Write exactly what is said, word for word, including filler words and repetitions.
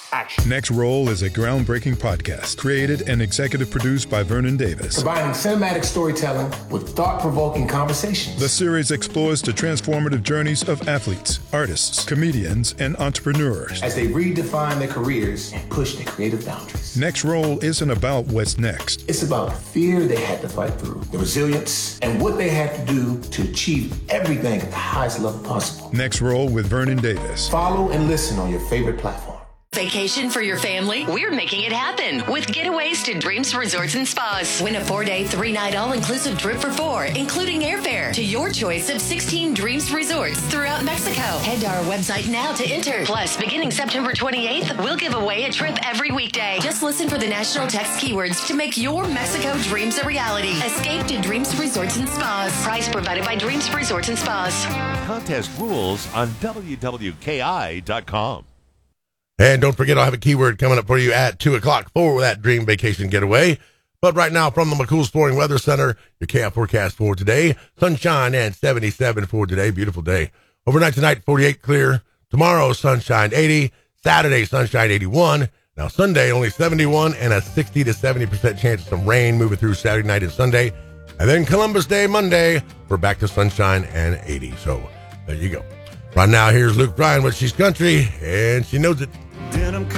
action. Next Roll is a groundbreaking podcast created and executive produced by Vernon Davis. Combining cinematic storytelling with thought-provoking conversations. The series explores the transformative journeys of athletes, artists, comedians, and entrepreneurs as they redefine their careers and push their creative boundaries. Next Roll isn't about what's next. It's about the fear they had to fight through, the resilience, and what they had to do to achieve everything at the highest level possible. Next Roll with Vernon Davis. Follow and listen on your favorite platform. Vacation for your family? We're making it happen with Getaways to Dreams Resorts and Spas. Win a four-day, three-night all-inclusive trip for four, including airfare, to your choice of sixteen Dreams Resorts throughout Mexico. Head to our website now to enter. Plus, beginning September twenty-eighth, we'll give away a trip every weekday. Just listen for the national text keywords to make your Mexico dreams a reality. Escape to Dreams Resorts and Spas. Price provided by Dreams Resorts and Spas. Contest rules on W W K I dot com. And don't forget, I'll have a keyword coming up for you at two o'clock for that dream vacation getaway. But right now, from the McCool Sporting Weather Center, your K I forecast for today. Sunshine and seventy-seven for today. Beautiful day. Overnight tonight, forty-eight clear. Tomorrow, sunshine eighty. Saturday, sunshine eighty-one. Now, Sunday, only seventy-one and a sixty to seventy percent chance of some rain moving through Saturday night and Sunday. And then Columbus Day, Monday, we're back to sunshine and eighty. So there you go. Right now, here's Luke Bryan with She's Country, and she knows it. Denim